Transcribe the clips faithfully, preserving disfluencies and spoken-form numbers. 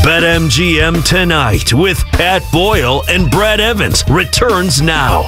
BetMGM Tonight with Pat Boyle and Brad Evans returns now.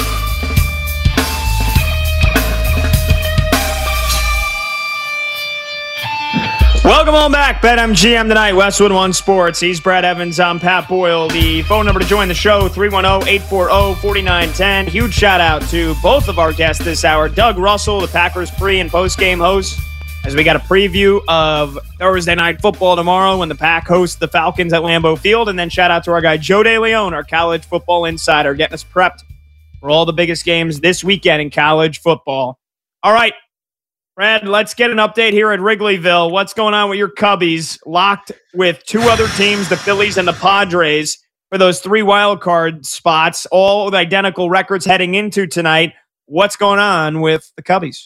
Welcome on back, BetMGM Tonight, Westwood One Sports. He's Brad Evans, I'm Pat Boyle. The phone number to join the show, three one zero, eight four zero, four nine one zero. Huge shout out to both of our guests this hour. Doug Russell, the Packers pre- and post-game host, as we got a preview of Thursday Night Football tomorrow when the Pack hosts the Falcons at Lambeau Field. And then shout out to our guy Joe DeLeon, our college football insider, getting us prepped for all the biggest games this weekend in college football. All right, Brad, let's get an update here at Wrigleyville. What's going on with your Cubbies, locked with two other teams, the Phillies and the Padres, for those three wild card spots, all with identical records heading into tonight. What's going on with the Cubbies?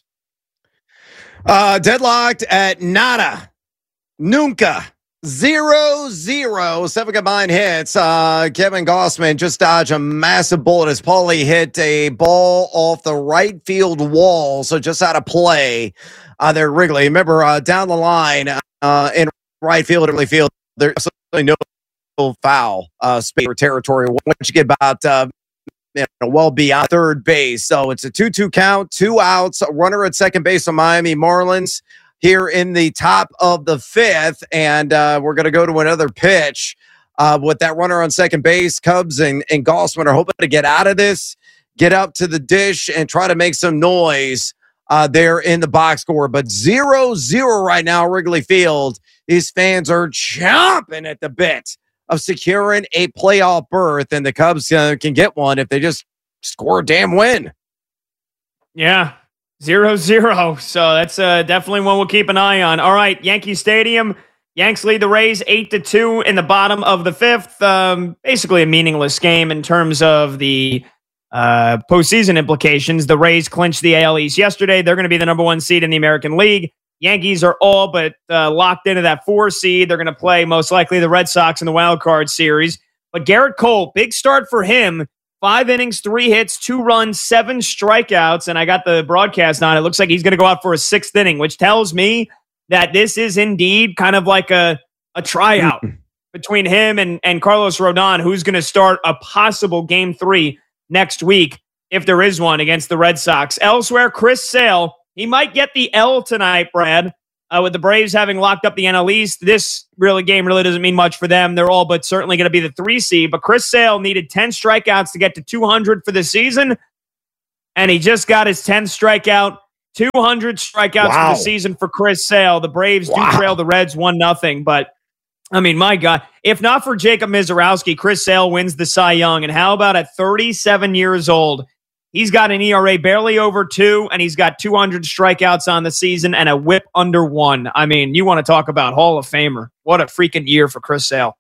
Uh, deadlocked at nada, nunca, zero, zero, seven combined hits. Uh, Kevin Gausman just dodged a massive bullet as Paulie hit a ball off the right field wall, so just out of play uh, there at Wrigley. Remember, uh, down the line uh, in right field, Wrigley Field, there's no foul uh, space or territory once you get about uh, you know, well beyond third base. So it's a two two count, two outs, a runner at second base on Miami Marlins here in the top of the fifth. And uh, we're going to go to another pitch uh, with that runner on second base. Cubs and, and Gausman are hoping to get out of this, get up to the dish, and try to make some noise uh, there in the box score. But zero zero right now, Wrigley Field. These fans are chomping at the bit of securing a playoff berth, and the Cubs uh, can get one if they just score a damn win. Yeah, zero zero. So that's uh, definitely one we'll keep an eye on. All right, Yankee Stadium. Yanks lead the Rays eight to two in the bottom of the fifth. Um, basically a meaningless game in terms of the uh, postseason implications. The Rays clinched the A L East yesterday. They're going to be the number one seed in the American League. Yankees are all but uh, locked into that four seed. They're going to play most likely the Red Sox in the wild card series. But Garrett Cole, big start for him. Five innings, three hits, two runs, seven strikeouts. And I got the broadcast on. It looks like he's going to go out for a sixth inning, which tells me that this is indeed kind of like a, a tryout between him and, and Carlos Rodon, who's going to start a possible game three next week, if there is one, against the Red Sox. Elsewhere, Chris Sale. He might get the L tonight, Brad, uh, with the Braves having locked up the N L East. This really game really doesn't mean much for them. They're all but certainly going to be the three seed. But Chris Sale needed ten strikeouts to get to two hundred for the season, and he just got his tenth strikeout. two hundred strikeouts wow. for the season for Chris Sale. The Braves wow. do trail the Reds one nothing, but I mean, my God, if not for Jacob Mizorowski, Chris Sale wins the Cy Young. And how about at thirty-seven years old? He's got an E R A barely over two, and he's got two hundred strikeouts on the season and a whip under one. I mean, you want to talk about Hall of Famer. What a freaking year for Chris Sale.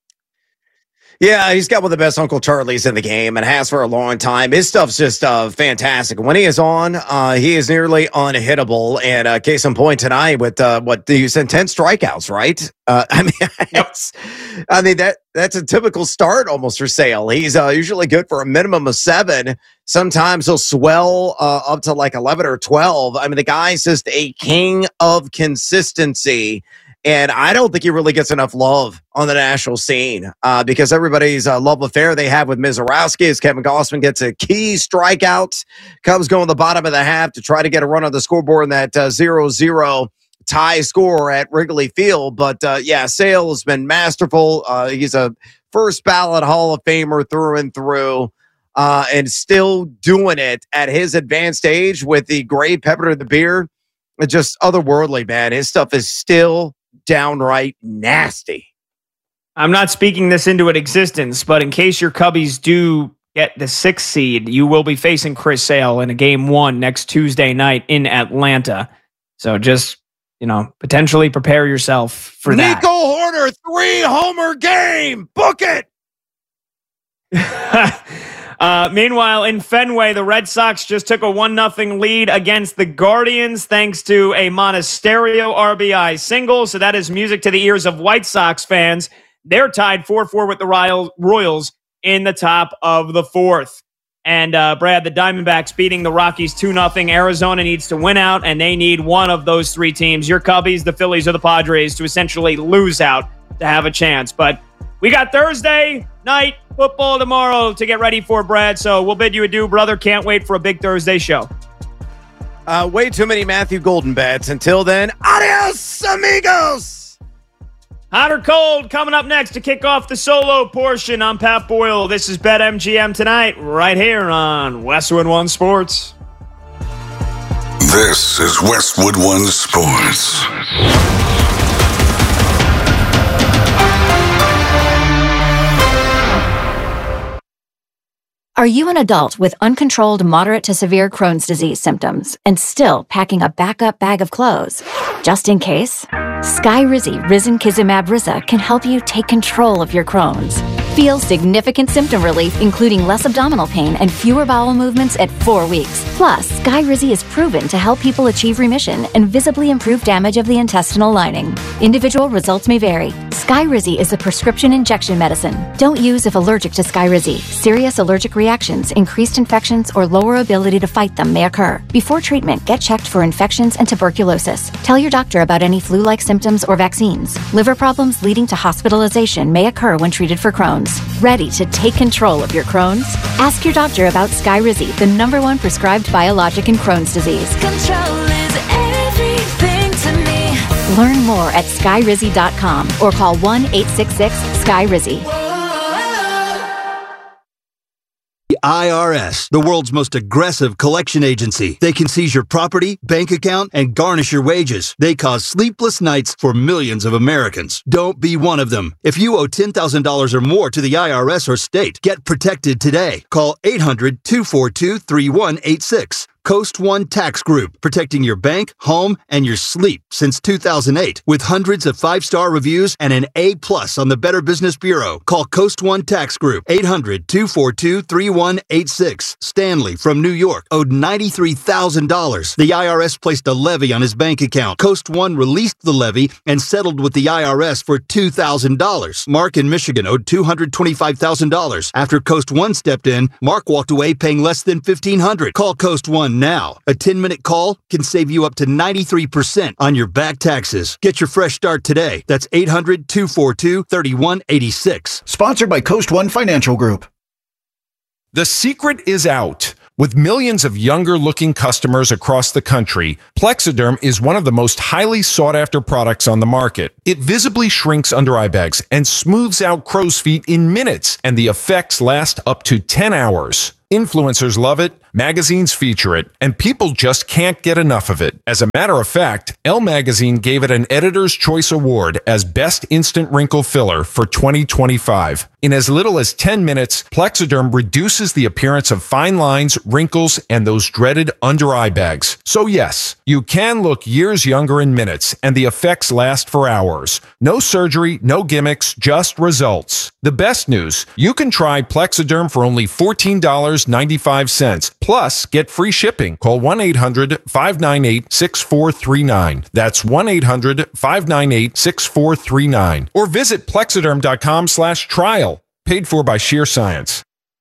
Yeah, he's got one of the best Uncle Charlies in the game and has for a long time. His stuff's just uh, fantastic. When he is on, uh, he is nearly unhittable. And uh, case in point tonight with uh, what you said, ten strikeouts, right? Uh, I mean, that's, I mean that that's a typical start almost for Sale. He's uh, usually good for a minimum of seven. Sometimes he'll swell uh, up to like eleven or twelve. I mean, the guy's just a king of consistency. And I don't think he really gets enough love on the national scene uh, because everybody's uh, love affair they have with Mizorowski as Kevin Gausman gets a key strikeout. Cubs go in the bottom of the half to try to get a run on the scoreboard in that uh, zero zero tie score at Wrigley Field. But, uh, yeah, Sale has been masterful. Uh, he's a first ballot Hall of Famer through and through uh, and still doing it at his advanced age with the gray pepper in the beard. It's just otherworldly, man. His stuff is still downright nasty. I'm not speaking this into an existence, but in case your Cubbies do get the sixth seed, you will be facing Chris Sale in a game one next Tuesday night in Atlanta. So just, you know, potentially prepare yourself for that. Nico Hoerner, three homer game. Book it. Uh, meanwhile, in Fenway, the Red Sox just took a one nothing lead against the Guardians thanks to a Monasterio R B I single. So that is music to the ears of White Sox fans. They're tied four four with the Royals in the top of the fourth. And, uh, Brad, the Diamondbacks beating the Rockies two nothing. Arizona needs to win out, and they need one of those three teams, your Cubbies, the Phillies, or the Padres, to essentially lose out to have a chance. But We got Thursday night football tomorrow to get ready for, Brad. So we'll bid you adieu, brother. Can't wait for a big Thursday show. Uh, way too many Matthew Golden bets. Until then, adios, amigos. Hot or cold coming up next to kick off the solo portion. I'm Pat Boyle. This is BetMGM Tonight, right here on Westwood One Sports. This is Westwood One Sports. Are you an adult with uncontrolled moderate to severe Crohn's disease symptoms and still packing a backup bag of clothes? Just in case? Skyrizi Risankizumab Riza can help you take control of your Crohn's. Feel significant symptom relief, including less abdominal pain and fewer bowel movements at four weeks. Plus, Skyrizi is proven to help people achieve remission and visibly improve damage of the intestinal lining. Individual results may vary. Skyrizi is a prescription injection medicine. Don't use if allergic to Skyrizi. Serious allergic reactions, increased infections, or lower ability to fight them may occur. Before treatment, get checked for infections and tuberculosis. Tell your doctor about any flu-like symptoms or vaccines. Liver problems leading to hospitalization may occur when treated for Crohn's. Ready to take control of your Crohn's? Ask your doctor about Skyrizi, the number one prescribed biologic in Crohn's disease. Control is everything to me. Learn more at skyrizi dot com or call one eight six six Skyrizi. The I R S, the world's most aggressive collection agency. They can seize your property, bank account, and garnish your wages. They cause sleepless nights for millions of Americans. Don't be one of them. If you owe ten thousand dollars or more to the I R S or state, get protected today. Call eight hundred, two four two, three one eight six. Coast One Tax Group, protecting your bank, home, and your sleep since two thousand eight. With hundreds of five-star reviews and an A plus on the Better Business Bureau. Call Coast One Tax Group, eight hundred, two four two, three one eight six. Stanley from New York owed ninety-three thousand dollars. The I R S placed a levy on his bank account. Coast One released the levy and settled with the I R S for two thousand dollars. Mark in Michigan owed two hundred twenty-five thousand dollars. After Coast One stepped in, Mark walked away paying less than fifteen hundred dollars. Call Coast One now. A ten-minute call can save you up to ninety-three percent on your back taxes. Get your fresh start today. That's eight hundred, two four two, three one eight six. Sponsored by Coast One Financial Group. The secret is out. With millions of younger-looking customers across the country, Plexiderm is one of the most highly sought-after products on the market. It visibly shrinks under-eye bags and smooths out crow's feet in minutes, and the effects last up to ten hours. Influencers love it, magazines feature it, and people just can't get enough of it. As a matter of fact, Elle Magazine gave it an Editor's Choice Award as Best Instant Wrinkle Filler for twenty twenty-five. In as little as ten minutes, Plexiderm reduces the appearance of fine lines, wrinkles, and those dreaded under-eye bags. So yes, you can look years younger in minutes, and the effects last for hours. No surgery, no gimmicks, just results. The best news, you can try Plexiderm for only fourteen dollars and ninety-five cents. Plus, get free shipping. Call one eight hundred, five nine eight, six four three nine. That's one eight hundred, five nine eight, six four three nine. Or visit plexiderm.com slash trial. Paid for by Sheer Science.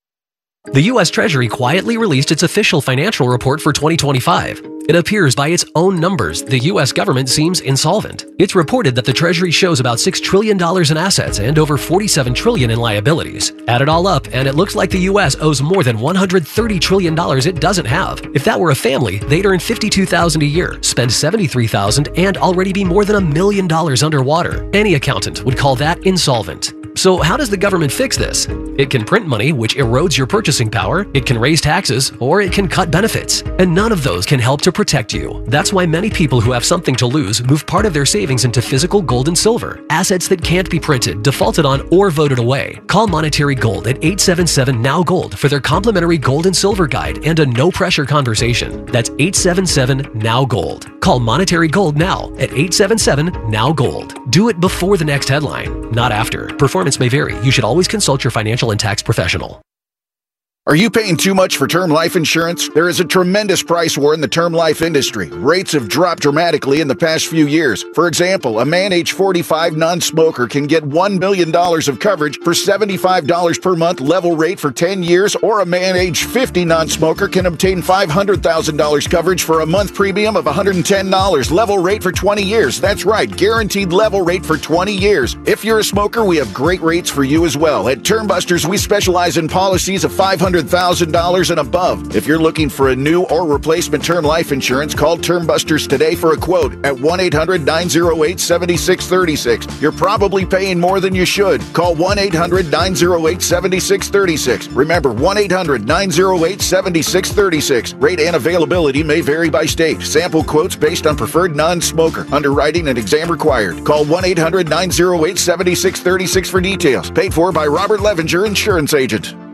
The U S Treasury quietly released its official financial report for twenty twenty-five. It appears by its own numbers, the U S government seems insolvent. It's reported that the Treasury shows about six trillion dollars in assets and over forty-seven trillion dollars in liabilities. Add it all up, and it looks like the U S owes more than one hundred thirty trillion dollars it doesn't have. If that were a family, they'd earn fifty-two thousand dollars a year, spend seventy-three thousand dollars, and already be more than a million dollars underwater. Any accountant would call that insolvent. So how does the government fix this? It can print money, which erodes your purchasing power, it can raise taxes, or it can cut benefits. And none of those can help to protect you. That's why many people who have something to lose move part of their savings into physical gold and silver, assets that can't be printed, defaulted on, or voted away. Call Monetary Gold at eight seven seven, N O W Gold for their complimentary gold and silver guide and a no-pressure conversation. That's eight seven seven, N O W Gold. Call Monetary Gold now at eight seven seven, N O W Gold. Do it before the next headline, not after. Performance may vary. You should always consult your financial and tax professional. Are you paying too much for term life insurance? There is a tremendous price war in the term life industry. Rates have dropped dramatically in the past few years. For example, a man age forty-five non-smoker can get one million dollars of coverage for seventy-five dollars per month level rate for ten years, or a man age fifty non-smoker can obtain five hundred thousand dollars coverage for a month premium of one hundred ten dollars level rate for twenty years. That's right, guaranteed level rate for twenty years. If you're a smoker, we have great rates for you as well. At Termbusters, we specialize in policies of five hundred thousand dollars and above. If you're looking for a new or replacement term life insurance, call Termbusters today for a quote at one eight hundred nine oh eight seven six three six. You're probably paying more than you should. Call one eight hundred nine oh eight seven six three six. Remember, one eight hundred nine oh eight seven six three six. Rate and availability may vary by state. Sample quotes based on preferred non-smoker. Underwriting and exam required. Call one eight hundred nine oh eight seven six three six for details. Paid for by Robert Levinger, Insurance Agent.